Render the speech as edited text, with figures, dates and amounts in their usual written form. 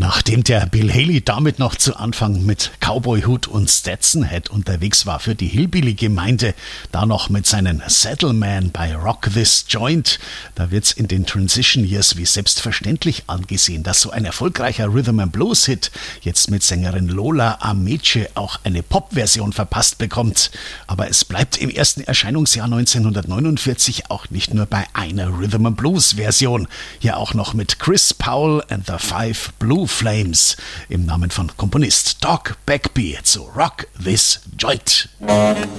Nachdem der Bill Haley damit noch zu Anfang mit Cowboy-Hut und Stetson-Hat unterwegs war für die Hillbilly-Gemeinde, da noch mit seinen Saddlemen bei Rock This Joint, da wird's in den Transition Years wie selbstverständlich angesehen, dass so ein erfolgreicher Rhythm-and-Blues-Hit jetzt mit Sängerin Lola Ameche auch eine Pop-Version verpasst bekommt. Aber es bleibt im ersten Erscheinungsjahr 1949 auch nicht nur bei einer Rhythm-and-Blues-Version. Hier auch noch mit Chris Powell and the Five Blue Flames im Namen von Komponist Doc Bagby zu Rock This Joint.